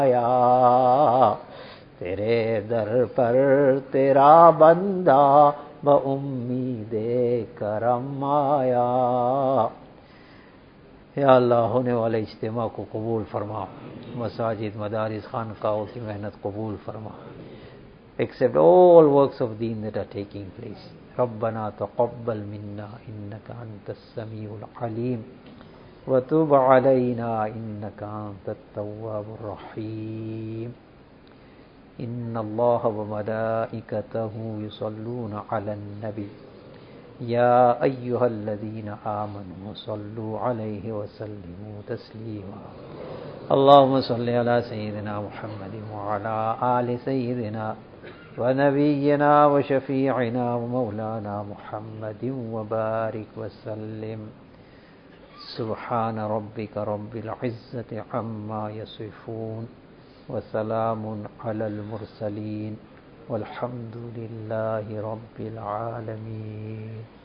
آیا، تیرے در پر تیرا بندہ بامید کرم آیا۔ یا اللہ ہونے والے اجتماع کو قبول فرما، مساجد، مدارس، خانقاہوں کی محنت قبول فرما۔ Accept all works of deen that are taking place. ربنا تقبل منا انك انت السميع العليم وتب علينا انك انت التواب الرحيم. ان الله وملائكته يصلون على النبي يا ايها الذين آمنوا صلوا عليه وسلموا تسليما. اللهم صل على سيدنا محمد وعلى آل سيدنا ونبينا وشفيعنا ومولانا محمد وبارك وسلم. سبحان ربك رب العزة عما يصفون وسلام على المرسلين والحمد لله رب العالمين.